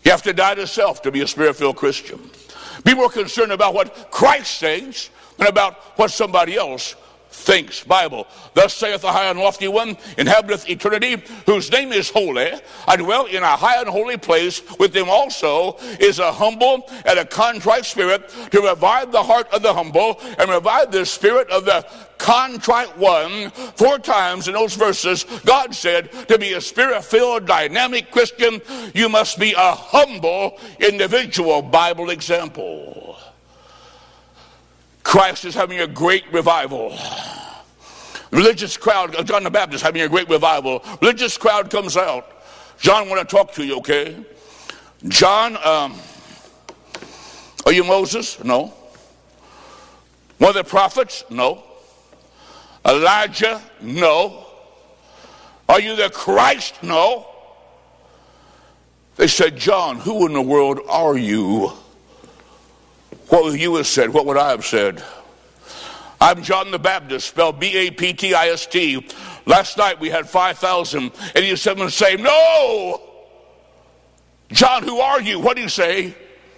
You have to die to self to be a Spirit-filled Christian. Be more concerned about what Christ thinks than about what somebody else thinks. Bible, thus saith the high and lofty one, inhabiteth eternity, whose name is holy. I dwell in a high and holy place. With him also is a humble and a contrite spirit, to revive the heart of the humble and revive the spirit of the contrite one. 4 times in those verses, God said to be a Spirit-filled, dynamic Christian, you must be a humble individual. Bible example. Christ is having a great revival. Religious crowd, John the Baptist having a great revival. Religious crowd comes out. John, want to talk to you, okay? John, are you Moses? No. One of the prophets? No. Elijah? No. Are you the Christ? No. They said, John, who in the world are you? What would you have said? What would I have said? I'm John the Baptist, spelled B-A-P-T-I-S-T. Last night we had 5,087 saved. No! John, who are you? What do you say?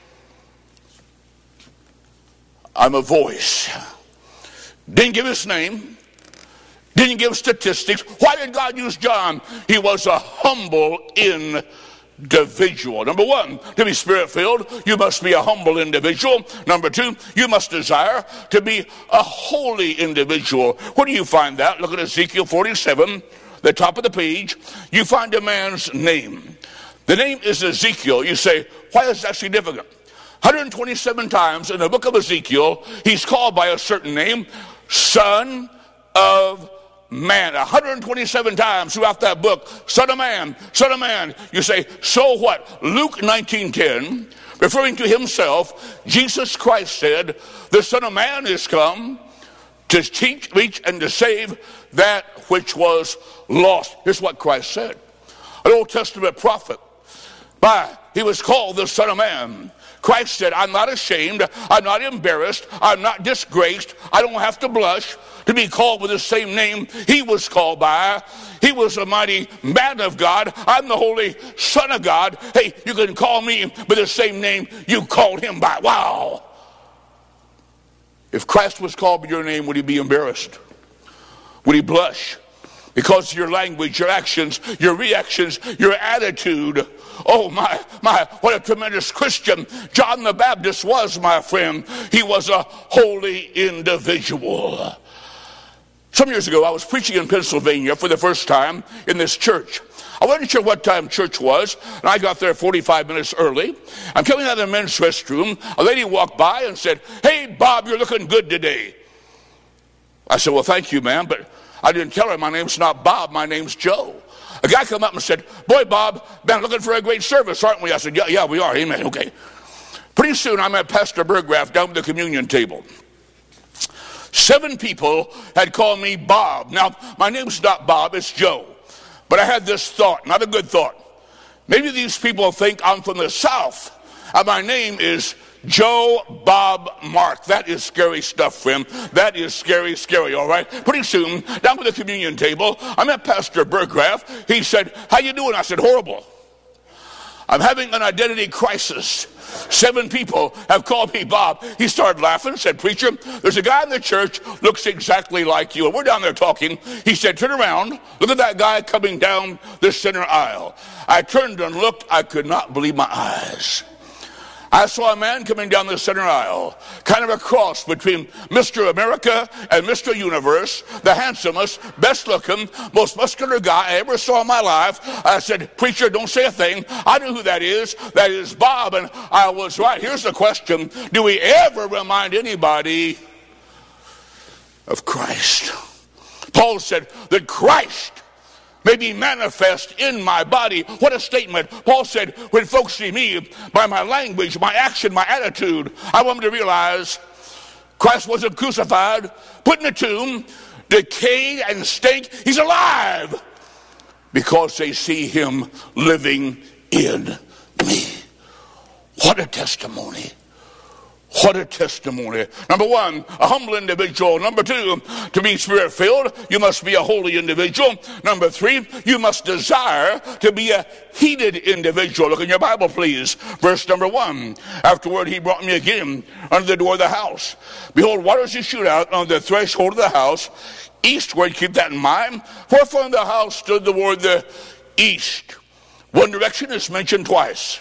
I'm a voice. Didn't give his name. Didn't give statistics. Why did God use John? He was a humble individual. Number 1, to be Spirit-filled, you must be a humble individual. Number 2, you must desire to be a holy individual. Where do you find that? Look at Ezekiel 47, the top of the page. You find a man's name. The name is Ezekiel. You say, why is that significant? 127 times in the book of Ezekiel, he's called by a certain name, Son of Man. 127 times throughout that book, Son of Man, Son of Man. You say, so what? Luke 19:10, referring to himself, Jesus Christ said, the Son of Man is come to teach, reach, and to save that which was lost. Here's what Christ said. An Old Testament prophet. He was called the Son of Man. Christ said, I'm not ashamed, I'm not embarrassed, I'm not disgraced, I don't have to blush to be called with the same name he was called by. He was a mighty man of God. I'm the Holy Son of God. Hey, you can call me with the same name you called him by. Wow. If Christ was called by your name, would he be embarrassed? Would he blush? Because your language, your actions, your reactions, your attitude. Oh my, what a tremendous Christian John the Baptist was, my friend. He was a holy individual. Some years ago, I was preaching in Pennsylvania for the first time in this church. I wasn't sure what time church was, and I got there 45 minutes early. I'm coming out of the men's restroom. A lady walked by and said, hey, Bob, you're looking good today. I said, well, thank you, ma'am, but I didn't tell her my name's not Bob, my name's Joe. A guy come up and said, boy, Bob, been looking for a great service, aren't we? I said, yeah, we are. Amen. Okay. Pretty soon, I met Pastor Burgraff down at the communion table. 7 people had called me Bob. Now, my name's not Bob, it's Joe. But I had this thought, not a good thought. Maybe these people think I'm from the South, and my name is Joe Bob Mark. That is scary stuff, friend. That is scary, all right? Pretty soon, down at the communion table, I met Pastor Burgraff. He said, how you doing? I said, horrible. I'm having an identity crisis. 7 people have called me Bob. He started laughing, said, preacher, there's a guy in the church, looks exactly like you. And we're down there talking. He said, turn around. Look at that guy coming down the center aisle. I turned and looked. I could not believe my eyes. I saw a man coming down the center aisle, kind of a cross between Mr. America and Mr. Universe, the handsomest, best looking, most muscular guy I ever saw in my life. I said, preacher, don't say a thing. I know who that is. That is Bob. And I was right. Here's the question. Do we ever remind anybody of Christ? Paul said that Christ may be manifest in my body. What a statement. Paul said, when folks see me, by my language, my action, my attitude, I want them to realize Christ wasn't crucified, put in a tomb, decayed and stink. He's alive because they see him living in me. What a testimony. What a testimony. Number one, a humble individual. Number two, to be spirit-filled, you must be a holy individual. Number three, you must desire to be a heated individual. Look in your Bible, please. Verse number 1. Afterward, he brought me again under the door of the house. Behold, waters did shoot out on the threshold of the house, eastward. Keep that in mind. For from the house stood toward the east. One direction is mentioned twice.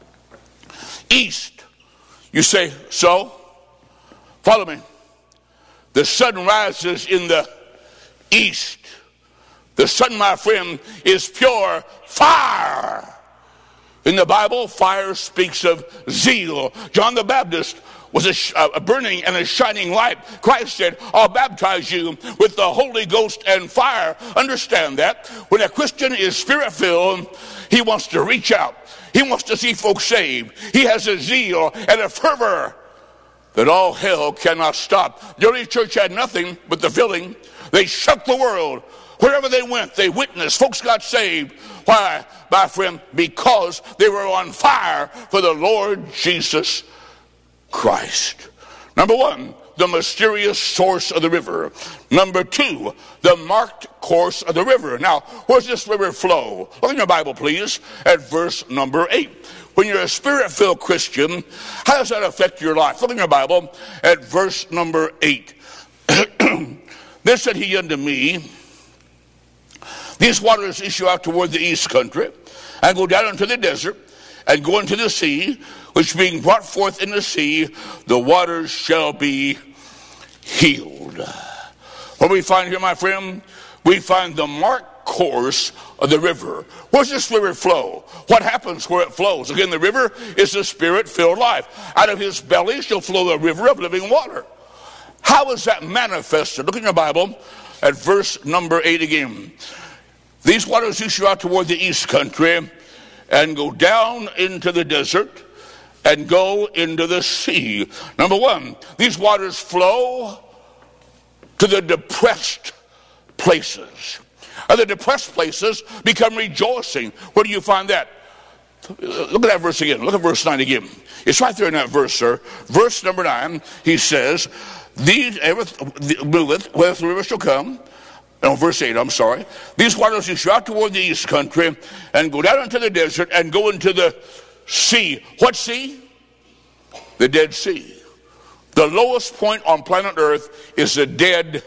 East. You say, so? Follow me. The sun rises in the east. The sun, my friend, is pure fire. In the Bible, fire speaks of zeal. John the Baptist was a burning and a shining light. Christ said, I'll baptize you with the Holy Ghost and fire. Understand that. When a Christian is spirit-filled, he wants to reach out. He wants to see folks saved. He has a zeal and a fervor that all hell cannot stop. The early church had nothing but the filling. They shook the world. Wherever they went, they witnessed. Folks got saved. Why, my friend? Because they were on fire for the Lord Jesus Christ. Number one, the mysterious source of the river. Number two, the marked course of the river. Now, where's this river flow? Look in your Bible, please, at verse number 8. When you're a spirit-filled Christian, how does that affect your life? Look in your Bible at verse number 8. Then said he unto me, these waters issue out toward the east country, and go down into the desert, and go into the sea, which being brought forth in the sea, the waters shall be healed. What do we find here, my friend? We find the marked course of the river. Where's this river flow? What happens where it flows? Again, the river is a spirit-filled life. Out of his belly shall flow the river of living water. How is that manifested? Look in your Bible at verse number 8 again. These waters issue out toward the east country, and go down into the desert, and go into the sea. Number one, these waters flow to the depressed places. And the depressed places become rejoicing. Where do you find that? Look at that verse again. Look at verse 9 again. It's right there in that verse, sir. Verse number 9, he says, these, whether the river shall come, no, verse 8, I'm sorry. These waters issue out toward the east country, and go down into the desert, and go into the sea. What sea? The Dead Sea. The lowest point on planet Earth is the Dead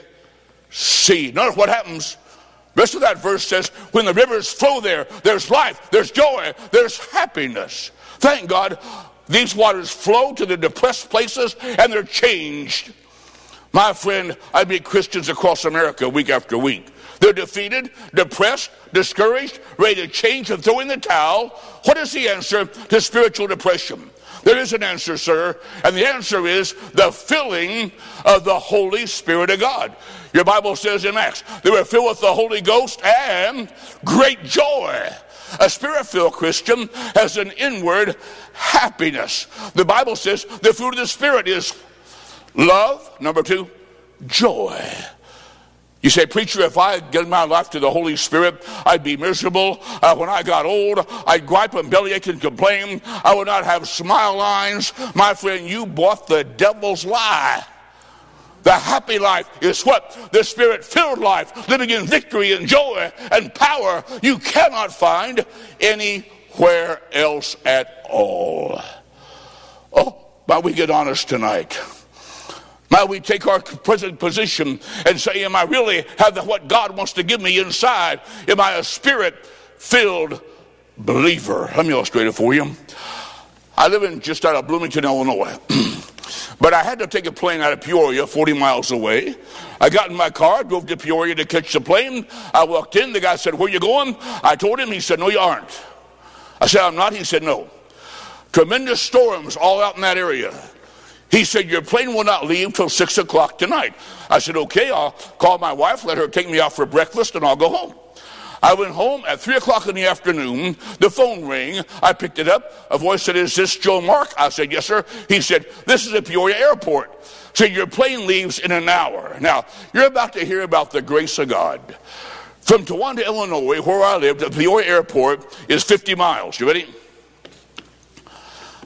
Sea. Notice what happens. The rest of that verse says, when the rivers flow there, there's life, there's joy, there's happiness. Thank God, these waters flow to the depressed places, and they're changed. My friend, I meet Christians across America week after week. They're defeated, depressed, discouraged, ready to change and throw in the towel. What is the answer to spiritual depression? There is an answer, sir, and the answer is the filling of the Holy Spirit of God. Your Bible says in Acts, they were filled with the Holy Ghost and great joy. A spirit-filled Christian has an inward happiness. The Bible says the fruit of the Spirit is love. Number two, joy. You say, preacher, if I had given my life to the Holy Spirit, I'd be miserable. When I got old, I'd gripe and bellyache and complain. I would not have smile lines. My friend, you bought the devil's lie. The happy life is what? The Spirit-filled life, living in victory and joy and power you cannot find anywhere else at all. Oh, but we get honest tonight. Might we take our present position and say, am I really have what God wants to give me inside? Am I a spirit-filled believer? Let me illustrate it for you. I live just out of Bloomington, Illinois. But I had to take a plane out of Peoria, 40 miles away. I got in my car, drove to Peoria to catch the plane. I walked in. The guy said, where you going? I told him. He said, no, you aren't. I said, I'm not. He said, no. Tremendous storms all out in that area. He said, your plane will not leave till 6 o'clock tonight. I said, okay, I'll call my wife, let her take me out for breakfast, and I'll go home. I went home at 3 o'clock in the afternoon. The phone rang. I picked it up. A voice said, is this Joe Mark? I said, yes, sir. He said, this is the Peoria Airport. So your plane leaves in an hour. Now, you're about to hear about the grace of God. From Towanda, Illinois, where I live, the Peoria Airport is 50 miles. You ready?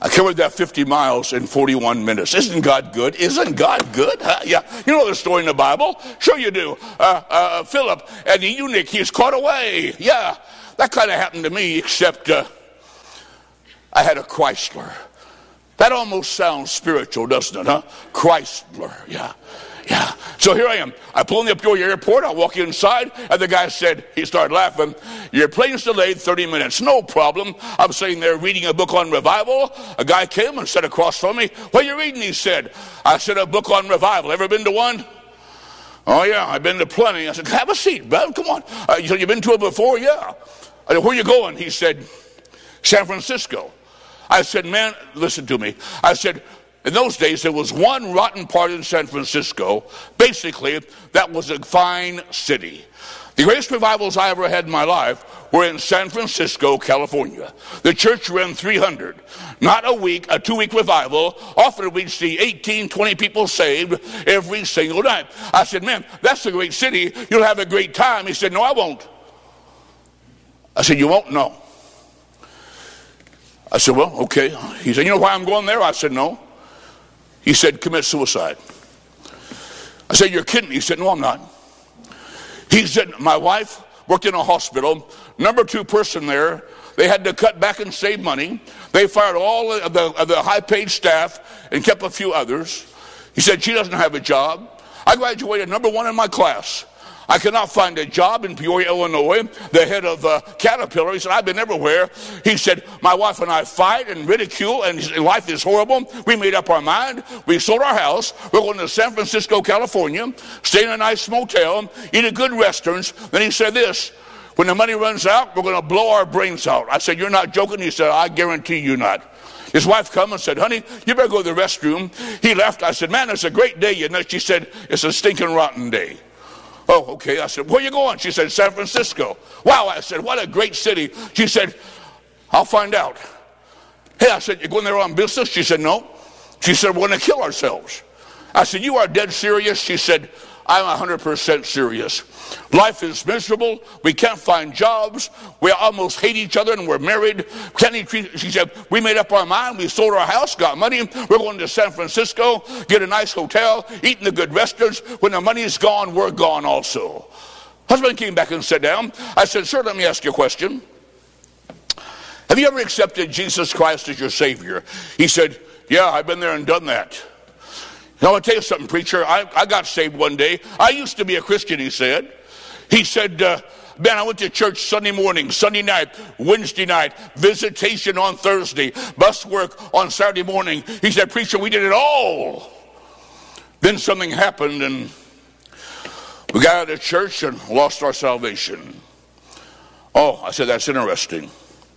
I covered that 50 miles in 41 minutes. Isn't God good? Isn't God good? Huh? Yeah. You know the story in the Bible? Sure you do. Philip and the eunuch, he's caught away. Yeah. That kind of happened to me, except I had a Chrysler. That almost sounds spiritual, doesn't it, huh? Chrysler. Yeah. Yeah. So here I am. I pull in the Peoria airport. I walk inside, and the guy said, he started laughing, "Your plane's delayed 30 minutes. No problem." I'm sitting there reading a book on revival. A guy came and sat across from me. "What are you reading?" he said. I said, "A book on revival. Ever been to one?" "Oh, yeah, I've been to plenty." I said, "Have a seat, bud. Come on." "You said you've been to it before?" "Yeah." I said, "Where are you going?" He said, "San Francisco." I said, "Man, listen to me." I said, in those days, there was one rotten part in San Francisco. Basically, that was a fine city. The greatest revivals I ever had in my life were in San Francisco, California. The church ran 300. Not a week, a 2-week revival. Often we'd see 18, 20 people saved every single night. I said, "Man, that's a great city. You'll have a great time." He said, "No, I won't." I said, "You won't?" "No." I said, "Well, okay." He said, "You know why I'm going there?" I said, "No." He said, "Commit suicide." I said, "You're kidding." He said, "No, I'm not." He said, "My wife worked in a hospital, number 2 person there. They had to cut back and save money. They fired all of the high-paid staff and kept a few others." He said, "She doesn't have a job. I graduated number 1 in my class. I cannot find a job in Peoria, Illinois." The head of Caterpillar, he said, "I've been everywhere." He said, "My wife and I fight and ridicule, and life is horrible. We made up our mind. We sold our house. We're going to San Francisco, California, stay in a nice motel, eat at good restaurants." Then he said this, "When the money runs out, we're going to blow our brains out." I said, "You're not joking?" He said, "I guarantee you not." His wife come and said, "Honey, you better go to the restroom." He left. I said, "Man, it's a great day." You know, she said, "It's a stinking rotten day." "Oh, okay." I said, "Where are you going?" She said, "San Francisco." "Wow." I said, "What a great city." She said, "I'll find out." "Hey," I said, "You going there on business?" She said, "No." She said, "We're going to kill ourselves." I said, "You are dead serious?" She said, "I'm 100% serious. Life is miserable. We can't find jobs. We almost hate each other, and we're married. She said, "We made up our mind. We sold our house, got money. We're going to San Francisco, get a nice hotel, eat in the good restaurants. When the money's gone, we're gone also." Husband came back and sat down. I said, "Sir, let me ask you a question. Have you ever accepted Jesus Christ as your Savior?" He said, "Yeah, I've been there and done that." "Now, I'll tell you something, preacher. I got saved one day. I used to be a Christian," he said. He said, "Man, I went to church Sunday morning, Sunday night, Wednesday night, visitation on Thursday, bus work on Saturday morning." He said, "Preacher, we did it all. Then something happened, and we got out of church and lost our salvation." "Oh," I said, "that's interesting.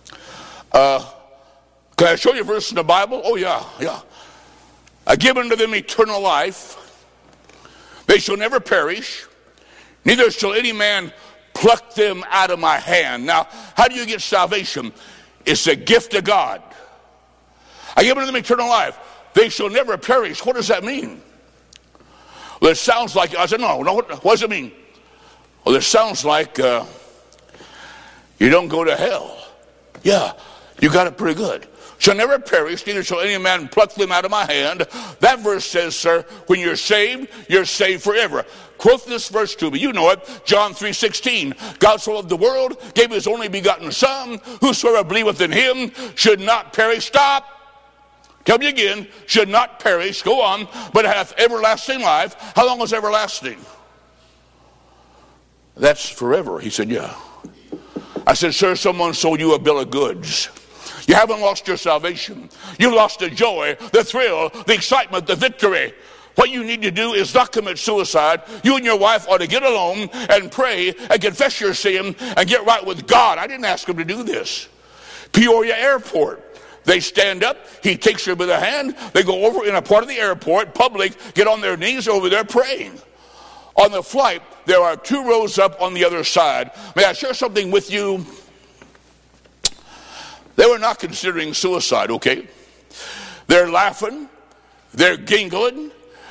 Can I show you a verse in the Bible?" "Oh, yeah. I give unto them eternal life. They shall never perish, neither shall any man pluck them out of my hand." Now, how do you get salvation? It's a gift of God. I give unto them eternal life. They shall never perish. What does that mean? Well, it sounds like, I said, no, what does it mean? Well, it sounds like you don't go to hell. Yeah, you got it pretty good. "Shall never perish, neither shall any man pluck them out of my hand." That verse says, sir, when you're saved forever. Quote this verse to me. You know it. John 3:16. "God so loved the world, gave his only begotten Son, whosoever believeth in him should not perish." Stop. Tell me again. Should not perish. Go on. "But hath everlasting life." How long is everlasting? "That's forever." He said, "Yeah." I said, "Sir, someone sold you a bill of goods. You haven't lost your salvation. You lost the joy, the thrill, the excitement, the victory. What you need to do is not commit suicide. You and your wife ought to get alone and pray and confess your sin and get right with God." I didn't ask him to do this. Peoria Airport. They stand up. He takes her by the hand. They go over in a part of the airport, public, get on their knees over there praying. On the flight, there are 2 rows up on the other side. May I share something with you? They were not considering suicide, okay? They're laughing. They're giggling.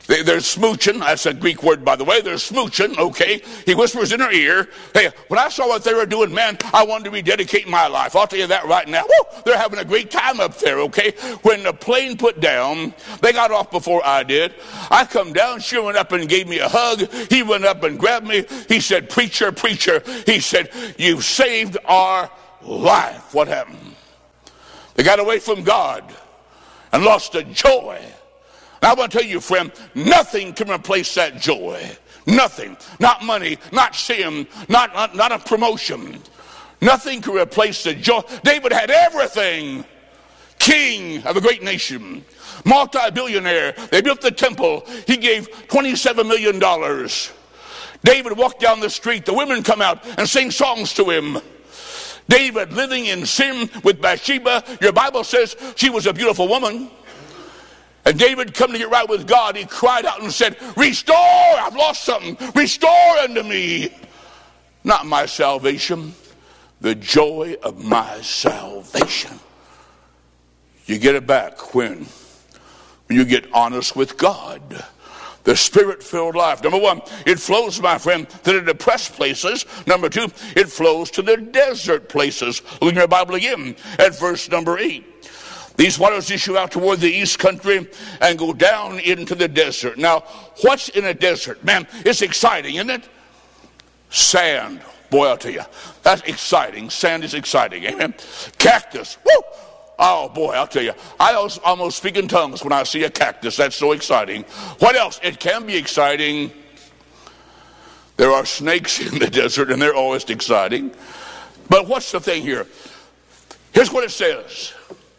They're smooching. That's a Greek word, by the way. They're smooching, okay? He whispers in her ear, hey, when I saw what they were doing, man, I wanted to rededicate my life. I'll tell you that right now. Woo! They're having a great time up there, okay? When the plane put down, they got off before I did. I come down, she went up and gave me a hug. He went up and grabbed me. He said, preacher, preacher. He said, you've saved our life. What happened? They got away from God and lost the joy. Now, I want to tell you, friend, nothing can replace that joy. Nothing. Not money, not sin, not a promotion. Nothing can replace the joy. David had everything. King of a great nation. Multi-billionaire. They built the temple. He gave $27 million. David walked down the street. The women come out and sing songs to him. David living in sin with Bathsheba. Your Bible says she was a beautiful woman. And David come to get right with God. He cried out and said, restore, I've lost something. Restore unto me, not my salvation, the joy of my salvation. You get it back when you get honest with God. The Spirit-filled life. Number one, it flows, my friend, to the depressed places. Number two, it flows to the desert places. Look in your Bible again at verse number 8. These waters issue out toward the east country and go down into the desert. Now, what's in a desert? Man, it's exciting, isn't it? Sand. Boy, I'll tell you, that's exciting. Sand is exciting, amen? Cactus. Woo! Oh, boy, I'll tell you, I almost speak in tongues when I see a cactus. That's so exciting. What else? It can be exciting. There are snakes in the desert, and they're always exciting. But what's the thing here? Here's what it says.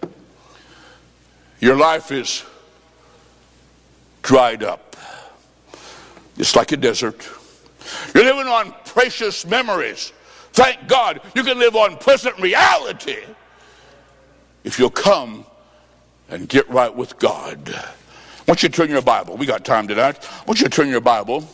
Your life is dried up. It's like a desert. You're living on precious memories. Thank God you can live on present reality if you'll come and get right with God. I want you to turn your Bible. We got time tonight. I want you to turn your Bible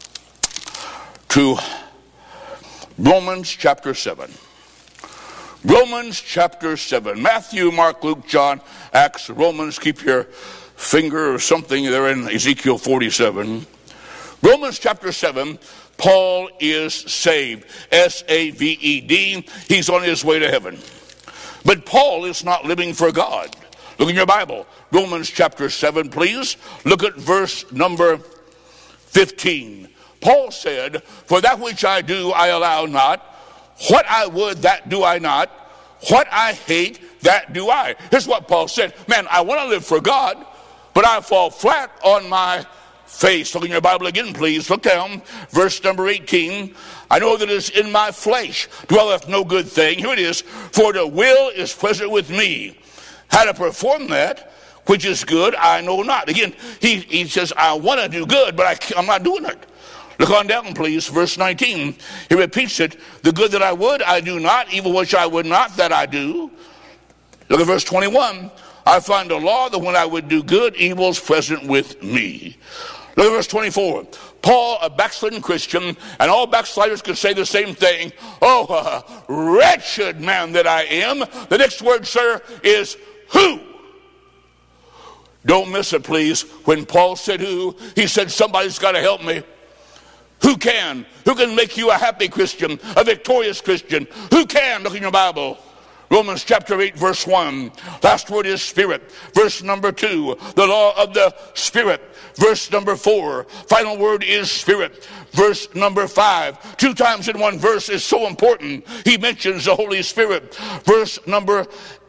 to Romans chapter 7. Romans chapter 7. Matthew, Mark, Luke, John, Acts, Romans. Keep your finger or something there in Ezekiel 47. Romans chapter 7. Paul is saved. S-A-V-E-D. He's on his way to heaven. But Paul is not living for God. Look in your Bible. Romans chapter 7, please. Look at verse number 15. Paul said, for that which I do I allow not. What I would, that do I not. What I hate, that do I. Here's what Paul said. Man, I want to live for God, but I fall flat on my face. Look in your Bible again, please. Look down. Verse number 18. I know that it's in my flesh dwelleth no good thing. Here it is. For the will is present with me. How to perform that, which is good, I know not. Again, he says, I want to do good, but I'm not doing it. Look on down, please, verse 19. He repeats it. The good that I would, I do not. Evil which I would not, that I do. Look at verse 21. I find a law that when I would do good, evil is present with me. Look at verse 24. Paul, a backslidden Christian, and all backsliders could say the same thing. Oh, wretched man that I am. The next word, sir, is who? Don't miss it, please. When Paul said who, he said somebody's got to help me. Who can? Who can make you a happy Christian, a victorious Christian? Who can? Look in your Bible. Romans chapter 8, verse 1. Last word is Spirit. Verse number 2, the law of the Spirit. Verse number 4, final word is Spirit. Verse number 5, 2 times in one verse is so important. He mentions the Holy Spirit. Verse number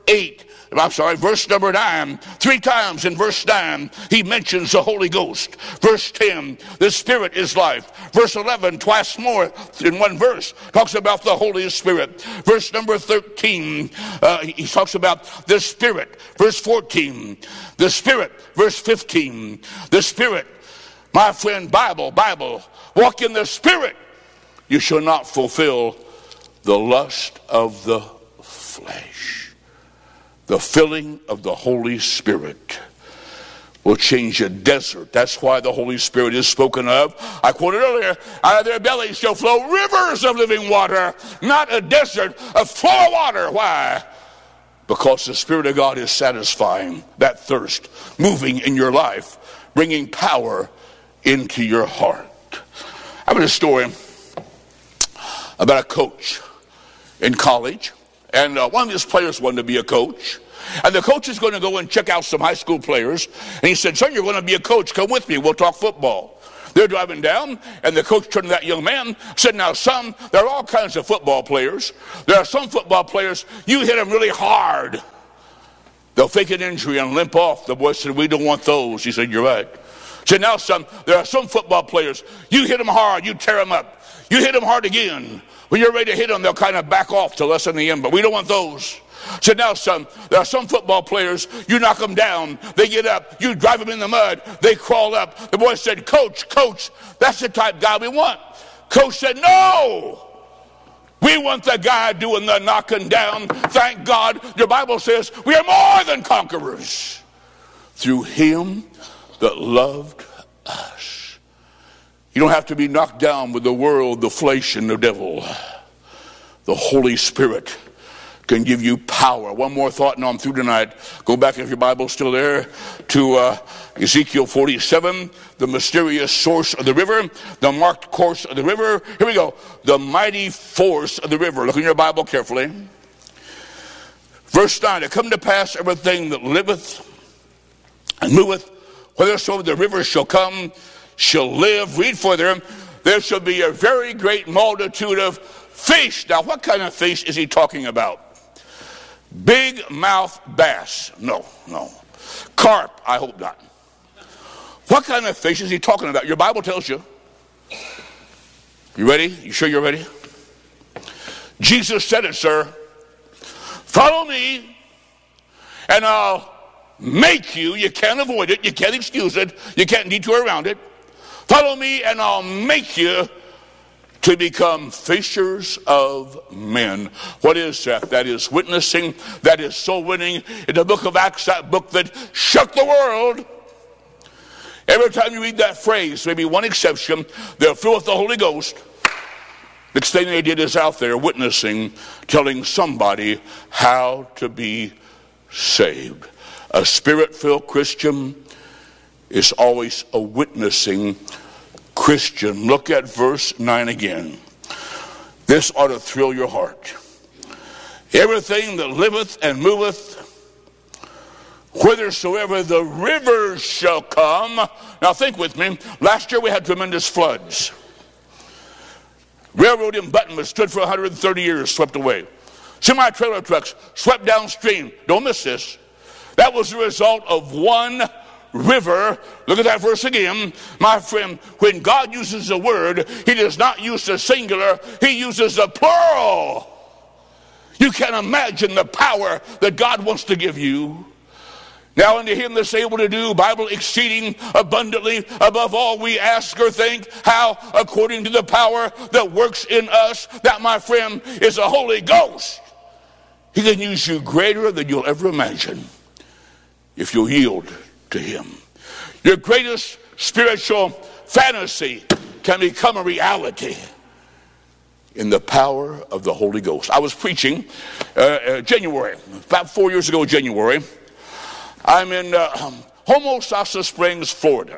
9, 3 times in verse 9, he mentions the Holy Ghost. Verse 10, the Spirit is life. Verse 11, twice more in one verse, talks about the Holy Spirit. Verse number 13, he talks about the Spirit. Verse 14, the Spirit. Verse 15, the Spirit. My friend, Bible, walk in the Spirit. You shall not fulfill the lust of the flesh. The filling of the Holy Spirit will change a desert. That's why the Holy Spirit is spoken of. I quoted earlier, out of their bellies shall flow rivers of living water, not a desert, a flow of water. Why? Because the Spirit of God is satisfying that thirst, moving in your life. bringing power into your heart. I have a story about a coach in college, and one of his players wanted to be a coach. And the coach is going to go and check out some high school players. And he said, son, you're going to be a coach. Come with me. We'll talk football. They're driving down, and the coach turned to that young man, said, now, son, there are all kinds of football players. There are some football players, you hit them really hard, they'll fake an injury and limp off. The boy said, we don't want those. He said, you're right. He said, now, son, there are some football players, you hit them hard, you tear them up. You hit them hard again. When you're ready to hit them, they'll kind of back off to lessen the end, but we don't want those. Said, now, son, there are some football players, you knock them down, they get up, you drive them in the mud, they crawl up. The boy said, coach, that's the type guy we want. Coach said, no, we want the guy doing the knocking down. Thank God, your Bible says we are more than conquerors through him that loved us. You don't have to be knocked down with the world, the flesh, and the devil. The Holy Spirit can give you power. One more thought and I'm through tonight. Go back, if your Bible's still there, to Ezekiel 47, the mysterious source of the river, the marked course of the river. Here we go. The mighty force of the river. Look in your Bible carefully. Verse 9, it come to pass everything that liveth and moveth, whithersoever the river shall come, shall live. Read further. There shall be a very great multitude of fish. Now, what kind of fish is he talking about? Big mouth bass. No. Carp, I hope not. What kind of fish is he talking about? Your Bible tells you. You ready? You sure you're ready? Jesus said it, sir. Follow me, and I'll make you. You can't avoid it. You can't excuse it. You can't detour around it. Follow me, and I'll make you to become fishers of men. What is that? That is witnessing. That is soul winning. In the book of Acts, that book that shook the world. Every time you read that phrase, maybe one exception, they're filled with the Holy Ghost. Next thing they did is out there witnessing, telling somebody how to be saved. A spirit-filled Christian is always a witnessing Christian. Look at verse 9 again. This ought to thrill your heart. Everything that liveth and moveth, whithersoever the rivers shall come. Now think with me. Last year we had tremendous floods. Railroad embankment stood for 130 years, swept away. Semi-trailer trucks swept downstream. Don't miss this. That was the result of one river. Look at that verse again. My friend, when God uses a word, he does not use the singular, he uses the plural. You can imagine the power that God wants to give you. Now unto him that's able to do, Bible, exceeding abundantly above all we ask or think, how? According to the power that works in us. That, my friend, is the Holy Ghost. He can use you greater than you'll ever imagine if you'll yield to him. Your greatest spiritual fantasy can become a reality in the power of the Holy Ghost. I was preaching January, about 4 years ago, January. I'm in Homosassa Springs, Florida.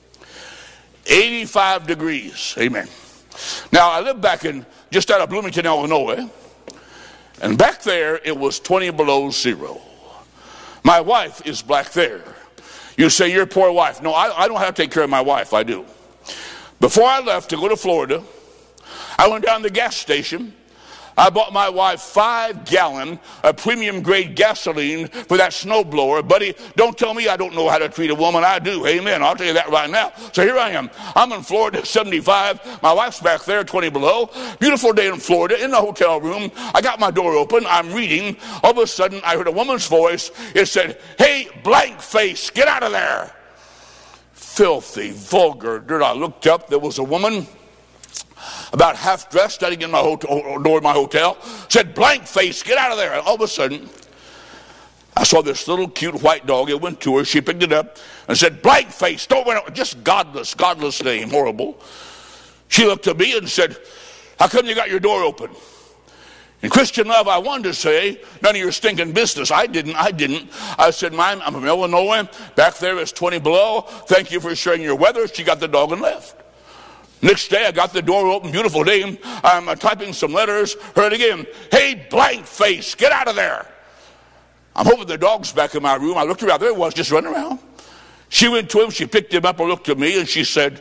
85 degrees. Amen. Now, I live back in just out of Bloomington, Illinois. And back there, it was 20 below zero. My wife is back there. You say, your poor wife. No, I don't have to take care of my wife. I do. Before I left to go to Florida, I went down to the gas station. I bought my wife 5-gallon of premium grade gasoline for that snowblower. Buddy, don't tell me I don't know how to treat a woman. I do. Amen. I'll tell you that right now. So here I am. I'm in Florida, 75. My wife's back there, 20 below. Beautiful day in Florida, in the hotel room. I got my door open. I'm reading. All of a sudden, I heard a woman's voice. It said, hey, blank face, get out of there. Filthy, vulgar dirt. I looked up. There was a woman about half dressed, standing in my door of my hotel, said, blank face, get out of there. And all of a sudden, I saw this little cute white dog. It went to her. She picked it up and said, blank face, don't run out. Just godless name, horrible. She looked at me and said, how come you got your door open? In Christian Love, I wanted to say, none of your stinking business. I didn't. I said, Mom, I'm from Illinois. Back there it's 20 below. Thank you for sharing your weather. She got the dog and left. Next day, I got the door open. Beautiful day. I'm typing some letters. Heard again. Hey, blank face, get out of there. I'm hoping the dog's back in my room. I looked around. There it was, just running around. She went to him. She picked him up and looked at me, and she said,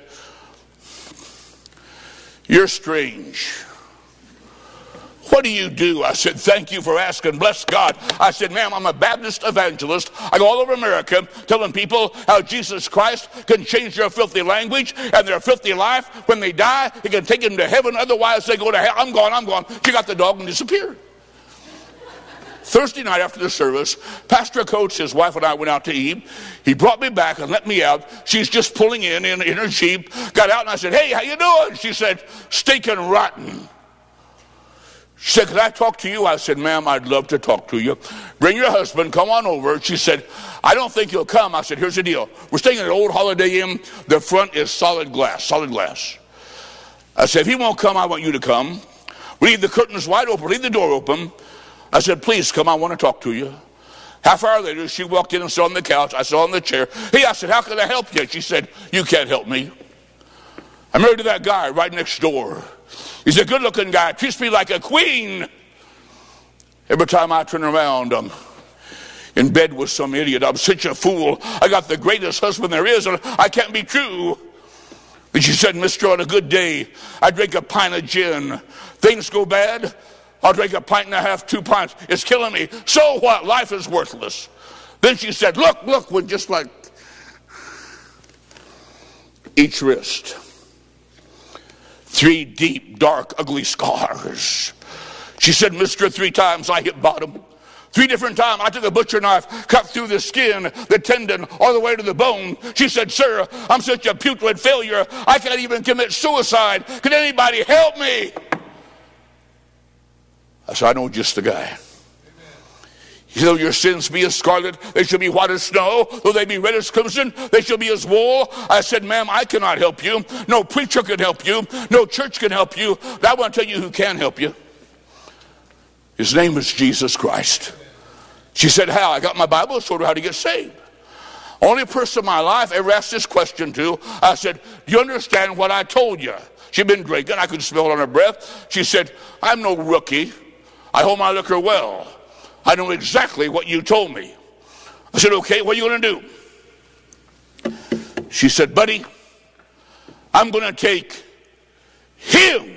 you're strange. What do you do? I said, thank you for asking. Bless God. I said, ma'am, I'm a Baptist evangelist. I go all over America telling people how Jesus Christ can change their filthy language and their filthy life. When they die, he can take them to heaven. Otherwise, they go to hell. I'm gone. She got the dog and disappeared. Thursday night after the service, Pastor Coates, his wife, and I went out to eat. He brought me back and let me out. She's just pulling in her Jeep. Got out and I said, hey, how you doing? She said, stinking rotten. She said, can I talk to you? I said, ma'am, I'd love to talk to you. Bring your husband, come on over. She said, I don't think he'll come. I said, here's the deal. We're staying at an old Holiday Inn. The front is solid glass. I said, if he won't come, I want you to come. We leave the curtains wide open, leave the door open. I said, please come, I want to talk to you. Half hour later, she walked in and sat on the couch. I sat on the chair. Hey, I said, how can I help you? She said, you can't help me. I'm married to that guy right next door. He's a good-looking guy, treats me like a queen. Every time I turn around, I'm in bed with some idiot. I'm such a fool. I got the greatest husband there is, and I can't be true. And she said, mister, on a good day, I drink a pint of gin. Things go bad, I'll drink a pint and a half, 2 pints. It's killing me. So what? Life is worthless. Then she said, look, with just like each wrist. 3 deep, dark, ugly scars. She said, mister, 3 times I hit bottom. 3 different times I took a butcher knife, cut through the skin, the tendon, all the way to the bone. She said, sir, I'm such a putrid failure, I can't even commit suicide. Can anybody help me? I said, I know just the guy. Though your sins be as scarlet, they shall be white as snow. Though they be red as crimson, they shall be as wool. I said, ma'am, I cannot help you. No preacher can help you. No church can help you. But I want to tell you who can help you. His name is Jesus Christ. She said, how? I got my Bible, showed her how to get saved. Only person in my life I ever asked this question to, I said, do you understand what I told you? She'd been drinking. I could smell it on her breath. She said, I'm no rookie. I hold my liquor well. I know exactly what you told me. I said, okay, what are you going to do? She said, buddy, I'm going to take him.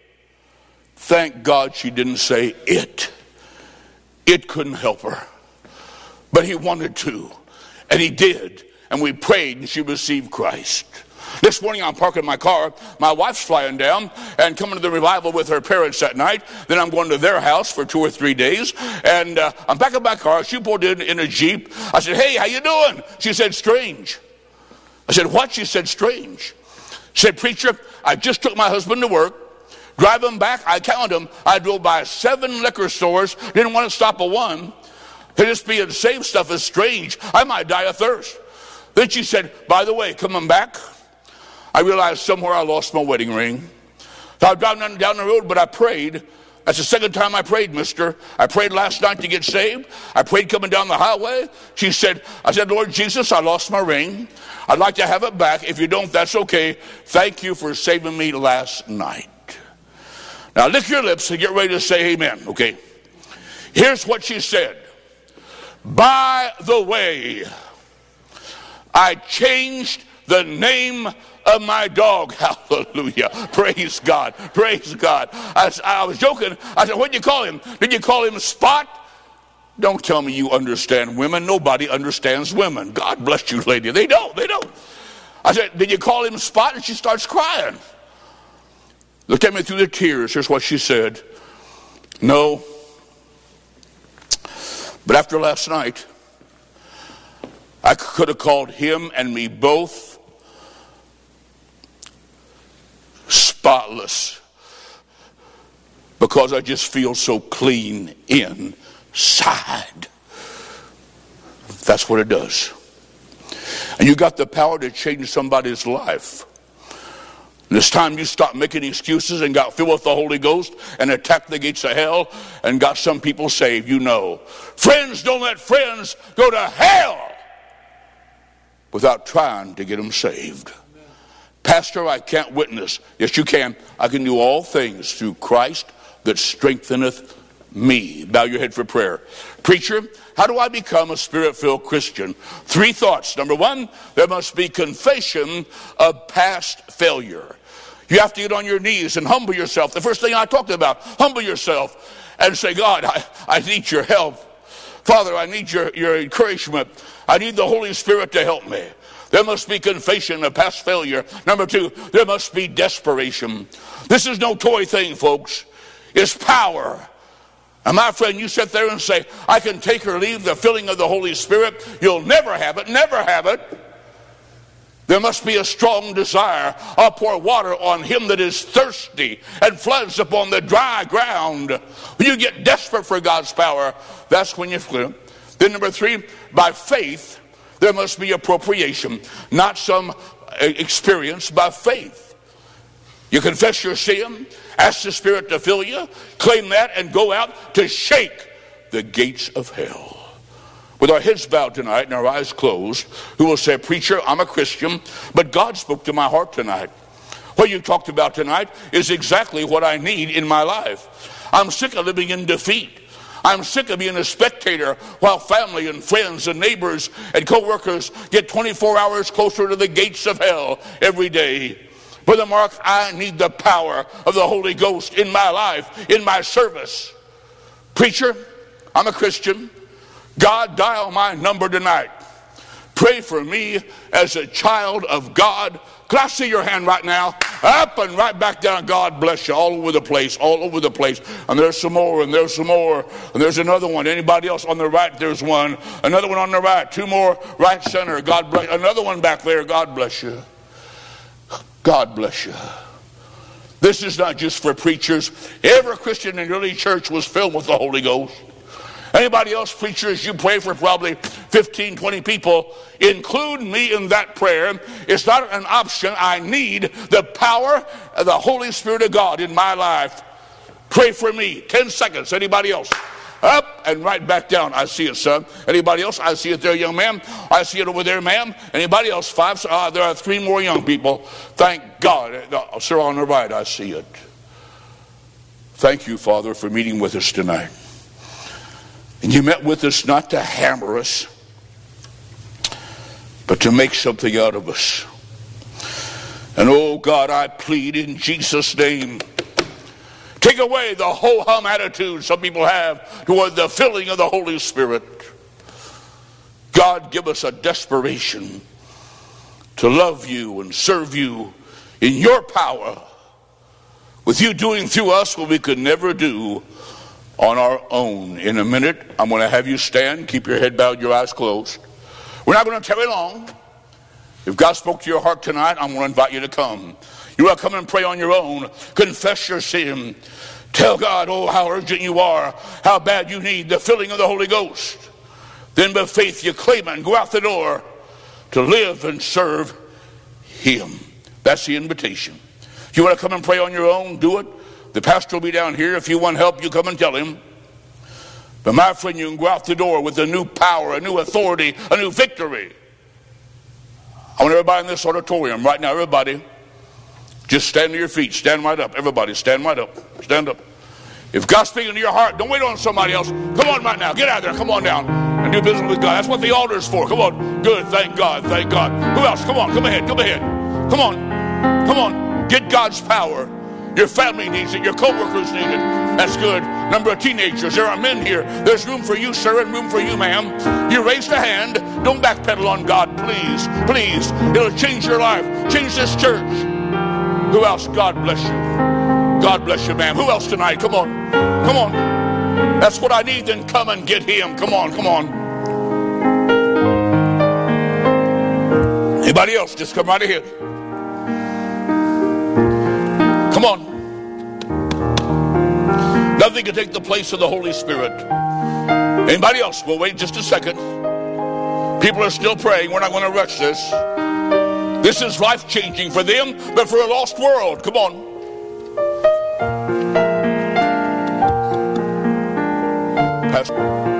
Thank God she didn't say it. It couldn't help her. But he wanted to. And he did. And we prayed and she received Christ. This morning I'm parking my car. My wife's flying down and coming to the revival with her parents that night. Then I'm going to their house for 2 or 3 days. And I'm back in my car. She pulled in a Jeep. I said, hey, how you doing? She said, strange. I said, what? She said, strange. She said, preacher, I just took my husband to work. Driving back, I counted them. I drove by 7 liquor stores. Didn't want to stop at one. This being saved stuff is strange. I might die of thirst. Then she said, by the way, coming back, I realized somewhere I lost my wedding ring. So I was driving down the road, but I prayed. That's the second time I prayed, mister. I prayed last night to get saved. I prayed coming down the highway. I said, Lord Jesus, I lost my ring. I'd like to have it back. If you don't, that's okay. Thank you for saving me last night. Now lick your lips and get ready to say amen, okay? Here's what she said. By the way, I changed the name of my dog. Hallelujah. Praise God. Praise God. I was joking. I said, what did you call him? Did you call him Spot? Don't tell me you understand women. Nobody understands women. God bless you, lady. They don't. I said, did you call him Spot? And she starts crying. Looked at me through the tears. Here's what she said. No. But after last night, I could have called him and me both spotless, because I just feel so clean inside. That's what it does. And you got the power to change somebody's life And it's time you stop making excuses and got filled with the Holy Ghost and attacked the gates of hell and got some people saved. You know, friends, don't let friends go to hell without trying to get them saved. Pastor, I can't witness. Yes, you can. I can do all things through Christ that strengtheneth me. Bow your head for prayer. Preacher, how do I become a Spirit-filled Christian? 3 thoughts. Number 1, there must be confession of past failure. You have to get on your knees and humble yourself. The first thing I talked about, humble yourself and say, God, I need your help. Father, I need your encouragement. I need the Holy Spirit to help me. There must be confession of past failure. Number 2, there must be desperation. This is no toy thing, folks. It's power. And my friend, you sit there and say, I can take or leave the filling of the Holy Spirit. You'll never have it, never have it. There must be a strong desire. I'll pour water on him that is thirsty and floods upon the dry ground. When you get desperate for God's power, that's when you flip. Then number 3, by faith, there must be appropriation, not some experience, by faith. You confess your sin, ask the Spirit to fill you, claim that, and go out to shake the gates of hell. With our heads bowed tonight and our eyes closed, who will say, Preacher, I'm a Christian, but God spoke to my heart tonight. What you talked about tonight is exactly what I need in my life. I'm sick of living in defeat. I'm sick of being a spectator while family and friends and neighbors and co-workers get 24 hours closer to the gates of hell every day. Brother Mark, I need the power of the Holy Ghost in my life, in my service. Preacher, I'm a Christian. God, dial my number tonight. Pray for me as a child of God. Can I see your hand right now? Up and right back down. God bless you. All over the place. All over the place. And there's some more. And there's some more. And there's another one. Anybody else on the right? There's one. Another one on the right. 2 more right center. God bless. Another one back there. God bless you. God bless you. This is not just for preachers. Every Christian in the early church was filled with the Holy Ghost. Anybody else, preachers, you pray for probably 15, 20 people. Include me in that prayer. It's not an option. I need the power of the Holy Spirit of God in my life. Pray for me. 10 seconds. Anybody else? Up and right back down. I see it, son. Anybody else? I see it there, young man. I see it over there, ma'am. Anybody else? 5. There are 3 more young people. Thank God. Sir, on the right, I see it. Thank you, Father, for meeting with us tonight. And you met with us not to hammer us, but to make something out of us. And oh God, I plead in Jesus' name, take away the ho-hum attitude some people have toward the filling of the Holy Spirit. God, give us a desperation to love you and serve you in your power, with you doing through us what we could never do on our own. In a minute, I'm going to have you stand. Keep your head bowed, your eyes closed. We're not going to tarry long. If God spoke to your heart tonight, I'm going to invite you to come. You want to come and pray on your own. Confess your sin. Tell God, oh, how urgent you are, how bad you need the filling of the Holy Ghost. Then by faith you claim it and go out the door to live and serve him. That's the invitation. If you want to come and pray on your own, do it. The pastor will be down here. If you want help, you come and tell him. But my friend, you can go out the door with a new power, a new authority, a new victory. I want everybody in this auditorium right now, everybody, just stand to your feet. Stand right up. Everybody, stand right up. Stand up. If God's speaking to your heart, don't wait on somebody else. Come on right now. Get out there. Come on down and do business with God. That's what the altar is for. Come on. Good. Thank God. Thank God. Who else? Come on. Come ahead. Come ahead. Come on. Come on. Get God's power. Your family needs it. Your co-workers need it. That's good. Number of teenagers. There are men here. There's room for you, sir, and room for you, ma'am. You raised a hand. Don't backpedal on God, please. Please. It'll change your life. Change this church. Who else? God bless you. God bless you, ma'am. Who else tonight? Come on. Come on. That's what I need. Then come and get him. Come on. Come on. Anybody else? Just come right ahead. Come on. Nothing can take the place of the Holy Spirit. Anybody else? We'll wait just a second. People are still praying. We're not going to rush this. This is life-changing for them, but for a lost world. Come on. Pastor.